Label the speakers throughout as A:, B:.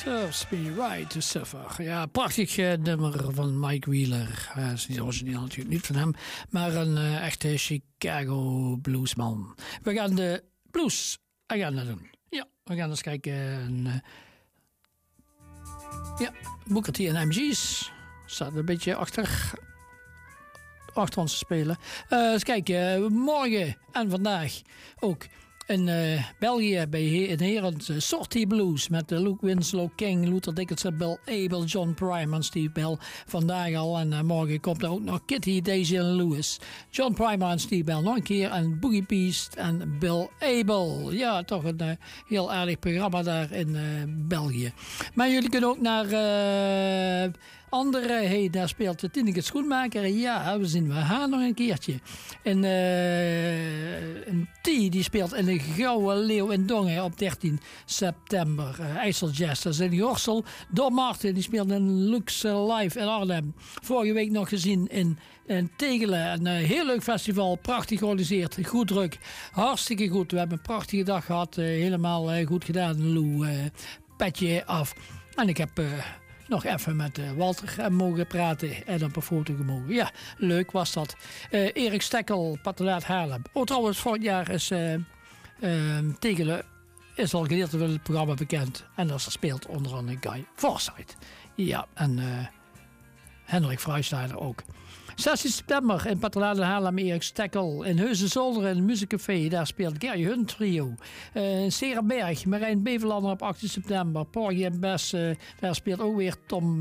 A: Serves me right to suffer. Ja, prachtig nummer van Mike Wheeler. Dat is niet origineel natuurlijk, niet van hem. Maar een echte Chicago bluesman. We gaan de blues agenda doen. Ja, we gaan eens kijken. Ja, Booker T en MG's. Staat een beetje achter ons te spelen. Eens kijken, morgen en vandaag ook in België bij in Herend Sortie Blues met Luke Winslow, King, Luther Dickinson, Bill Abel, John Prime en Steve Bell. Vandaag al en morgen komt er ook nog Kitty, Daisy en Lewis. John Prime en Steve Bell nog een keer en Boogie Beast en Bill Abel. Ja, toch een heel aardig programma daar in België. Maar jullie kunnen ook naar andere, daar speelt Tineke Schoenmaker. Ja, we zien we haar nog een keertje. En T, die speelt in de Gouden Leeuw in Dongen op 13 september. IJsseljazz, dat is in Gorsel. Don Martin, die speelt in Lux Live in Arnhem. Vorige week nog gezien in Tegelen. Een heel leuk festival, prachtig georganiseerd, goed druk. Hartstikke goed, we hebben een prachtige dag gehad. Helemaal goed gedaan, Lou. Petje af. En ik heb nog even met Walter mogen praten en op een foto gemogen. Ja, leuk was dat. Erik Stekkel, patronaat Haarlem. Oh, trouwens, vorig jaar is Tegelen is al gedeelte van het programma bekend. En dat speelt onder andere Guy Forsyth. Ja, en Hendrik Fruijsleider ook. 16 september in patronaat Haarlem, Erik Stekkel. In Heusden-Zolder in het Muziekcafé, daar speelt Gerry Hun Trio. In Serenberg, Marijn Beverlander op 18 september. Porgy en Bess, daar speelt ook weer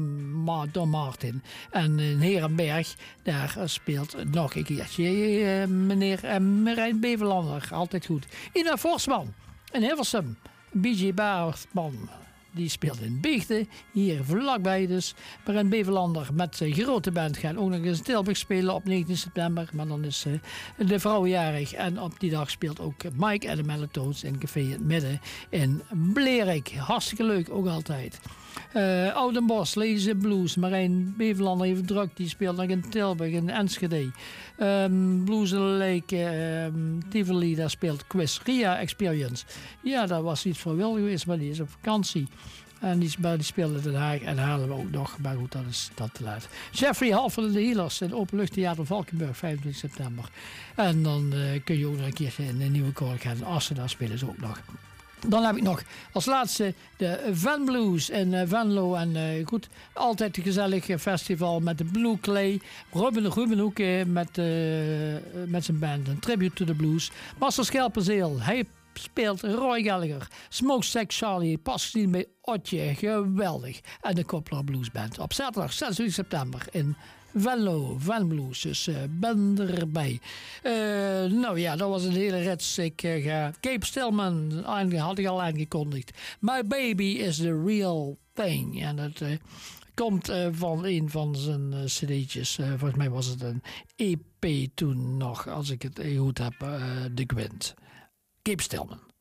A: Don Martin. En in Herenberg, daar speelt nog een keertje meneer Marijn Beverlander. Altijd goed. Ina Forsman in Hilversum. BJ Baartman. Die speelt in Beegde, hier vlakbij dus. Maar in Beverlander met zijn grote band gaan ook nog eens in Tilburg spelen op 19 september. Maar dan is de vrouw jarig. En op die dag speelt ook Mike en de Melatones in Café in het Midden in Blerik. Hartstikke leuk, ook altijd. Oudenbosch, Ladies in Blues. Marijn Beverlander heeft druk, die speelt nog in Tilburg, in Enschede. Blues in the Lake, Tivoli, daar speelt Quiz Ria Experience. Ja, dat was iets voor Wil geweest, maar die is op vakantie. En die speelde Den Haag en Haarlem ook nog. Maar goed, dat is dat te laat. Jeffrey Halford en de Healers in Openluchttheater Valkenburg, 25 september. En dan kun je ook nog een keer in de Nieuwe Koor gaan. Assen, daar spelen ze ook nog. Dan heb ik nog als laatste de Van Blues in Venlo. En goed, altijd een gezellig festival met de Blue Clay. Ruben Hoeken met zijn band. Een tribute to the blues. Marcel Schelpenzeel, hij speelt Roy Gallagher. Smokestack Charlie, pas gezien bij Otje. Geweldig. En de Koppler Blues Band. Op zaterdag 26 september in Venlo, Van Blues, dus ben erbij. Nou ja, dat was een hele rits. Ik ga Cape Stillman, had ik al aangekondigd. My Baby is the Real Thing. En dat komt van een van zijn cd'tjes. Volgens mij was het een EP toen nog, als ik het goed heb, de Gwent. Cape Stillman.